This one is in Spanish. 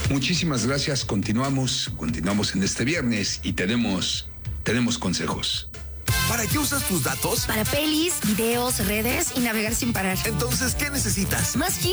Muchísimas gracias. Continuamos en este viernes y tenemos consejos. ¿Para qué usas tus datos? Para pelis, videos, redes y navegar sin parar. Entonces, ¿qué necesitas? Más